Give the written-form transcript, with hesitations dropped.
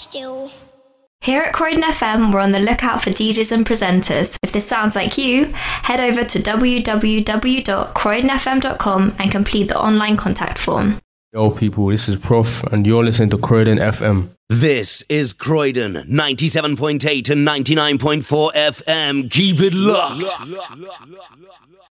still. Here at Croydon FM, we're on the lookout for DJs and presenters. If this sounds like you, head over to www.croydonfm.com and complete the online contact form. Yo people, this is Prof and you're listening to Croydon FM. This is Croydon 97.8 and 99.4 FM. Keep it locked.